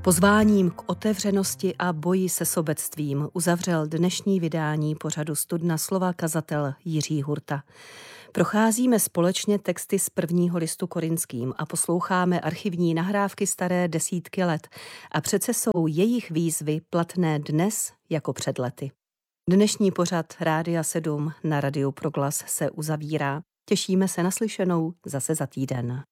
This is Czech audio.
Pozváním k otevřenosti a boji se sobectvím uzavřel dnešní vydání pořadu Studna slova kazatel Jiří Hurta. Procházíme společně texty z prvního listu Korinským a posloucháme archivní nahrávky staré desítky let a přece jsou jejich výzvy platné dnes jako před lety. Dnešní pořad Rádia 7 na Radiu Proglas se uzavírá. Těšíme se na slyšenou zase za týden.